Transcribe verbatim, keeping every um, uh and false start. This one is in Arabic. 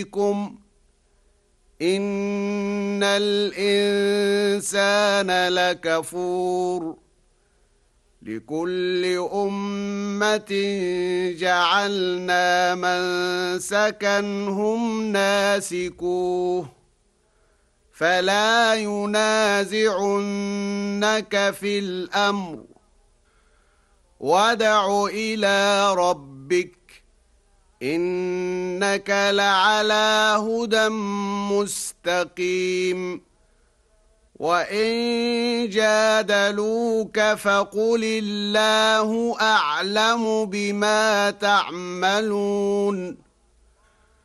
ربكم إن الإنسان لكفور لكل أمة جعلنا منسكا هم ناسكوه فلا ينازعنك في الأمر وادع إلى ربك إنك لعلى هدى مستقيم وإن جادلوك فقل الله أعلم بما تعملون